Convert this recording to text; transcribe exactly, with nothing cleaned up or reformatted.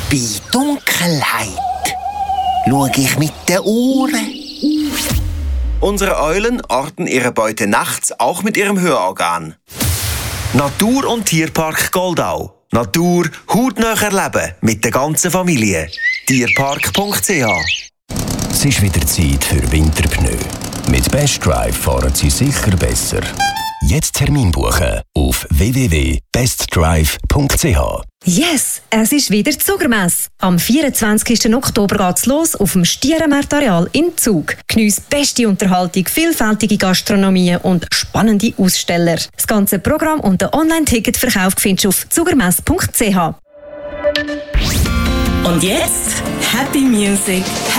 Bei Dunkelheit schaue ich mit den Ohren. Unsere Eulen orten ihre Beute nachts auch mit ihrem Hörorgan. Natur- und Tierpark Goldau. Natur hautnah erleben mit der ganzen Familie. tierpark punkt c h. Es ist wieder Zeit für Winterpneu. Mit Best Drive fahren Sie sicher besser. Jetzt Termin buchen auf w w w punkt best drive punkt c h. Yes, es ist wieder die Zuckermesse. Am vierundzwanzigsten Oktober geht's los auf dem Stierenmarkt-Areal in Zug. Geniess beste Unterhaltung, vielfältige Gastronomie und spannende Aussteller. Das ganze Programm und den Online-Ticketverkauf findest du auf zuckermesse punkt c h. Und jetzt Happy Music.